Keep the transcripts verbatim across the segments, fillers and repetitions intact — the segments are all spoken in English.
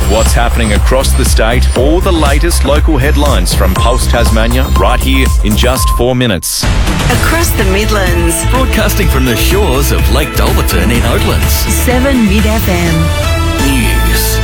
what's happening across the state, all the latest local headlines from Pulse Tasmania, right here in just four minutes. Across the Midlands. Broadcasting from the shores of Lake Dolberton in Oatlands. seven Mid F M. News.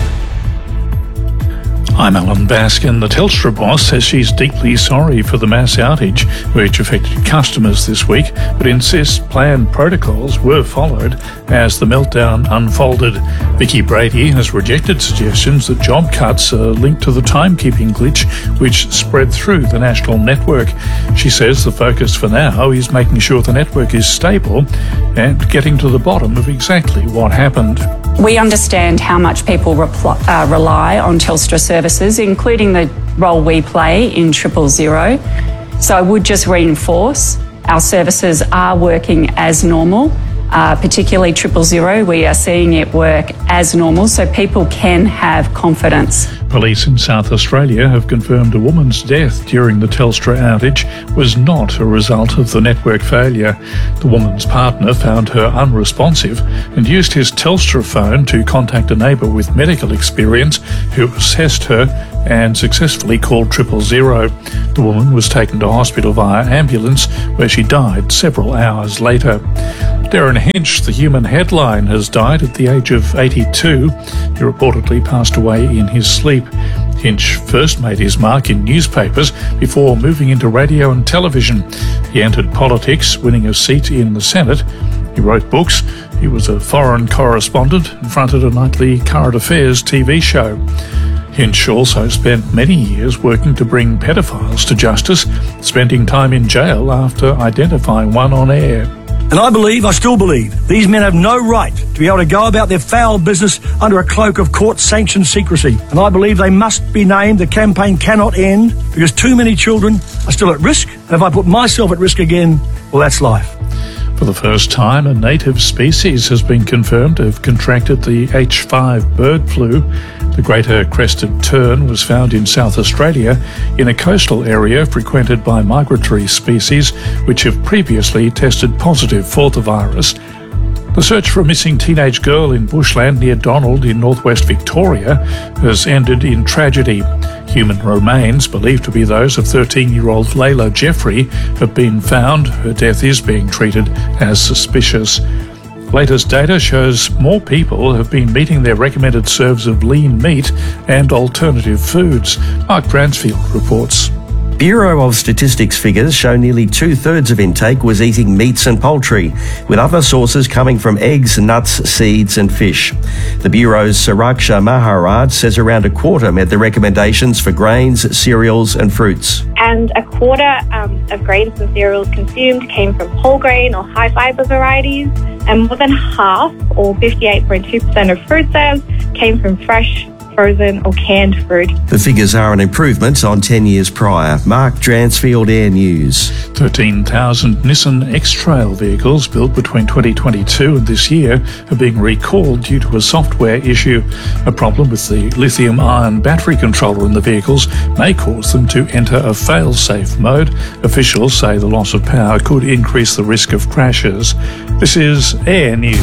I'm Alan Baskin. The Telstra boss says she's deeply sorry for the mass outage which affected customers this week, but insists planned protocols were followed as the meltdown unfolded. Vicky Brady has rejected suggestions that job cuts are linked to the timekeeping glitch which spread through the national network. She says the focus for now is making sure the network is stable and getting to the bottom of exactly what happened. We understand how much people repl- uh, rely on Telstra services, including the role we play in Triple Zero. So I would just reinforce our services are working as normal, uh, particularly Triple Zero. We are seeing it work as normal, so people can have confidence. Police in South Australia have confirmed a woman's death during the Telstra outage was not a result of the network failure. The woman's partner found her unresponsive and used his Telstra phone to contact a neighbour with medical experience who assessed her and successfully called triple zero. The woman was taken to hospital via ambulance where she died several hours later. Darren Hinch, the human headline, has died at the age of eighty-two. He reportedly passed away in his sleep. Hinch first made his mark in newspapers before moving into radio and television. He entered politics, winning a seat in the Senate. He wrote books. He was a foreign correspondent and fronted a nightly current affairs T V show. Hinch also spent many years working to bring pedophiles to justice, spending time in jail after identifying one on air. And I believe, I still believe, these men have no right to be able to go about their foul business under a cloak of court-sanctioned secrecy. And I believe they must be named. The campaign cannot end because too many children are still at risk. And if I put myself at risk again, well, that's life. For the first time, a native species has been confirmed to have contracted the H five bird flu. The greater crested tern was found in South Australia in a coastal area frequented by migratory species which have previously tested positive for the virus. The search for a missing teenage girl in bushland near Donald in northwest Victoria has ended in tragedy. Human remains, believed to be those of thirteen-year-old Layla Jeffrey, have been found. Her death is being treated as suspicious. Latest data shows more people have been meeting their recommended serves of lean meat and alternative foods. Mark Bransfield reports. Bureau of Statistics figures show nearly two-thirds of intake was eating meats and poultry, with other sources coming from eggs, nuts, seeds and fish. The Bureau's Saraksha Maharaj says around a quarter met the recommendations for grains, cereals and fruits. And a quarter um, of grains and cereals consumed came from whole grain or high fibre varieties, and more than half, or fifty-eight point two percent of fruit serves, came from fresh, frozen or canned fruit. The figures are an improvement on ten years prior. Mark Dransfield, Air News. thirteen thousand Nissan X-Trail vehicles built between twenty twenty-two and this year are being recalled due to a software issue. A problem with the lithium-ion battery controller in the vehicles may cause them to enter a fail-safe mode. Officials say the loss of power could increase the risk of crashes. This is Air News.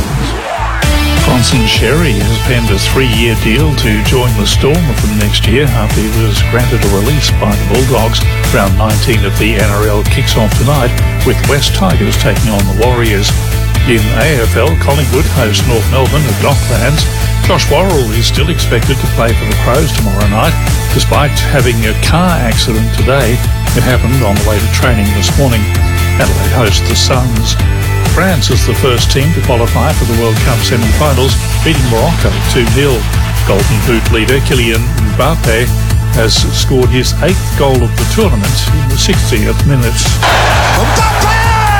Bronson Xerri has penned a three-year deal to join the Storm from next year after he was granted a release by the Bulldogs. Round nineteen of the N R L kicks off tonight with West Tigers taking on the Warriors. In A F L, Collingwood host North Melbourne at Docklands. Josh Worrell is still expected to play for the Crows tomorrow night. Despite having a car accident today, it happened on the way to training this morning. Adelaide hosts the Suns. France is the first team to qualify for the World Cup semi-finals, beating Morocco two nil. Golden Boot leader Kylian Mbappe has scored his eighth goal of the tournament in the sixtieth minute. Mbappe!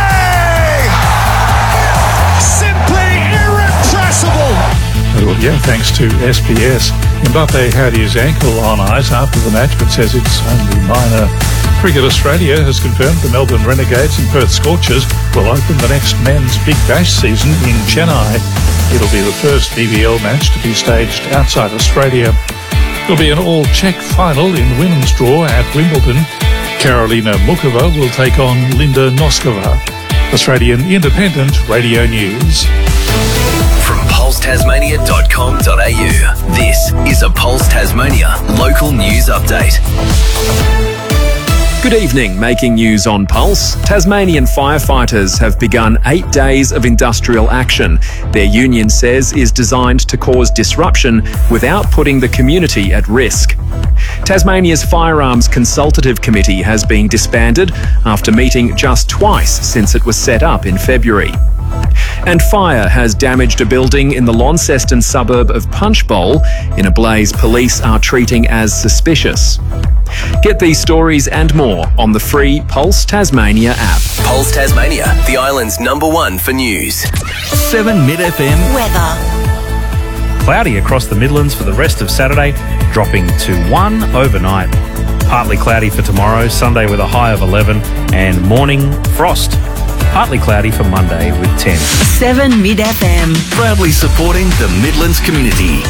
Simply irrepressible! Well, yeah, thanks to S B S. Mbappe had his ankle on ice after the match, but says it's only minor. Cricket Australia has confirmed the Melbourne Renegades and Perth Scorchers will open the next men's Big Bash season in Chennai. It'll be the first B B L match to be staged outside Australia. There'll be an all-Czech final in the women's draw at Wimbledon. Karolina Mukova will take on Linda Noskova. Australian Independent Radio News. From pulse tasmania dot com dot a u, this is a Tasmania local news update. Good evening. Making news on Pulse. Tasmanian firefighters have begun eight days of industrial action. Their union says is designed to cause disruption without putting the community at risk. Tasmania's Firearms Consultative Committee has been disbanded after meeting just twice since it was set up in February. And fire has damaged a building in the Launceston suburb of Punchbowl in a blaze police are treating as suspicious. Get these stories and more on the free Pulse Tasmania app. Pulse Tasmania, the island's number one for news. seven Mid F M. Weather. Cloudy across the Midlands for the rest of Saturday, dropping to one overnight. Partly cloudy for tomorrow, Sunday with a high of eleven, and morning frost. Partly cloudy for Monday with ten. seven Mid F M. Proudly supporting the Midlands community.